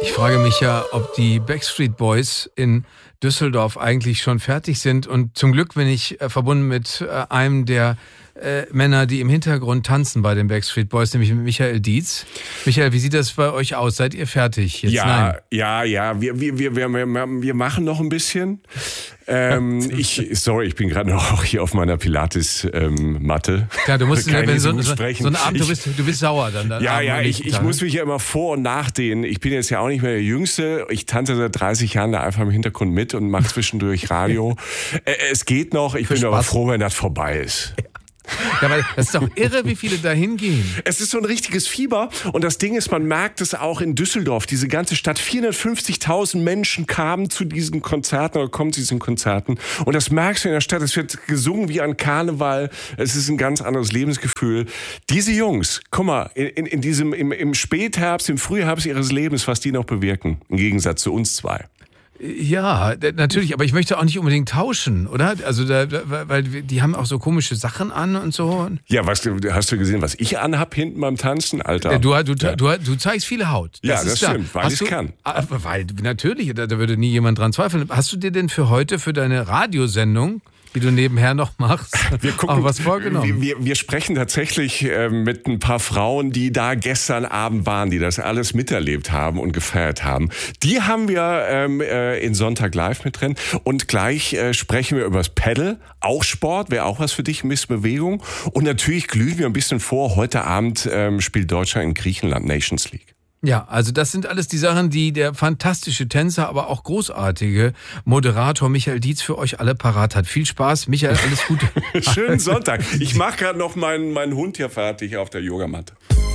Ich frage mich ja, ob die Backstreet Boys in Düsseldorf eigentlich schon fertig sind. Und zum Glück bin ich verbunden mit einem der Männer, die im Hintergrund tanzen bei den Backstreet Boys, nämlich mit Michael Dietz. Michael, wie sieht das bei euch aus? Seid ihr fertig jetzt? Ja, wir machen noch ein bisschen. Ich bin gerade noch hier auf meiner Pilates-Matte. Ja, du musst wenn so sprechen. ein Abend, du bist sauer dann. Ich muss mich ja immer vor- und nachdehnen. Ich bin jetzt ja auch nicht mehr der Jüngste. Ich tanze seit 30 Jahren da einfach im Hintergrund mit und mache zwischendurch Radio. Es geht noch, ich bin aber froh, wenn das vorbei ist. Ja, weil das ist doch irre, wie viele da hingehen. Es ist so ein richtiges Fieber und das Ding ist, man merkt es auch in Düsseldorf, diese ganze Stadt, 450.000 Menschen kamen zu diesen Konzerten oder kommen zu diesen Konzerten und das merkst du in der Stadt, es wird gesungen wie an Karneval, es ist ein ganz anderes Lebensgefühl. Diese Jungs, guck mal, in diesem, im Spätherbst, im Frühherbst ihres Lebens, was die noch bewirken, im Gegensatz zu uns zwei. Ja, natürlich, aber ich möchte auch nicht unbedingt tauschen, oder? Also, weil die haben auch so komische Sachen an und so. Ja, hast du gesehen, was ich anhab hinten beim Tanzen, Alter? Du zeigst viele Haut. Das stimmt, weil ich kann. Weil, natürlich, da würde nie jemand dran zweifeln. Hast du dir denn für heute, für deine Radiosendung, die du nebenher noch machst, auch was vorgenommen? Wir sprechen tatsächlich mit ein paar Frauen, die da gestern Abend waren, die das alles miterlebt haben und gefeiert haben. Die haben wir in Sonntag Live mit drin. Und gleich sprechen wir über das Paddle, auch Sport, wäre auch was für dich, ein bisschen Bewegung. Und natürlich glühen wir ein bisschen vor. Heute Abend spielt Deutschland in Griechenland Nations League. Ja, also das sind alles die Sachen, die der fantastische Tänzer, aber auch großartige Moderator Michael Dietz für euch alle parat hat. Viel Spaß, Michael, alles Gute. Schönen Sonntag. Ich mache gerade noch meinen Hund hier fertig auf der Yogamatte.